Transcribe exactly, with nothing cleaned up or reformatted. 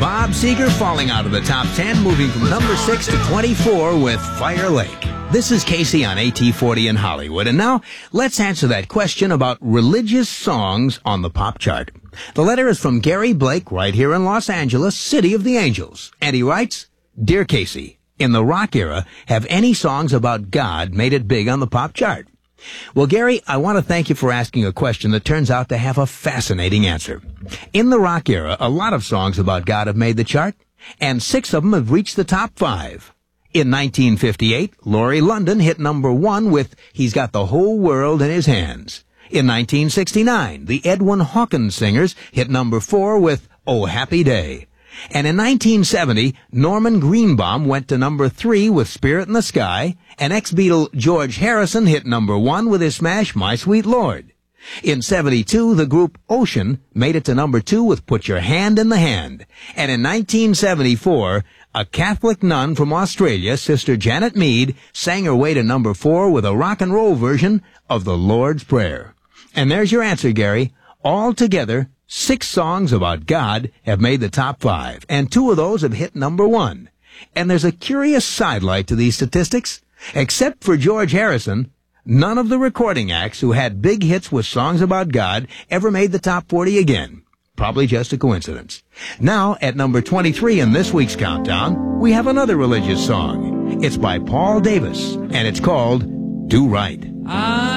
Bob Seger falling out of the top ten, moving from number six to twenty-four with Fire Lake. This is Casey on A T forty in Hollywood, and now let's answer that question about religious songs on the pop chart. The letter is from Gary Blake right here in Los Angeles, City of the Angels, and he writes, Dear Casey, in the rock era, have any songs about God made it big on the pop chart? Well, Gary, I want to thank you for asking a question that turns out to have a fascinating answer. In the rock era, a lot of songs about God have made the chart, and six of them have reached the top five. In nineteen fifty-eight, Laurie London hit number one with He's Got the Whole World in His Hands. In nineteen sixty-nine, the Edwin Hawkins Singers hit number four with Oh Happy Day. And in nineteen seventy, Norman Greenbaum went to number three with Spirit in the Sky, and ex-Beatle George Harrison hit number one with his smash My Sweet Lord. In seventy-two, the group Ocean made it to number two with Put Your Hand in the Hand. And in nineteen seventy-four, a Catholic nun from Australia, Sister Janet Mead, sang her way to number four with a rock and roll version of the Lord's Prayer. And there's your answer, Gary. All together, six songs about God have made the top five, and two of those have hit number one. And there's a curious sidelight to these statistics. Except for George Harrison, none of the recording acts who had big hits with songs about God ever made the top forty again. Probably just a coincidence. Now, at number twenty-three in this week's countdown, we have another religious song. It's by Paul Davis, and it's called Do Right. I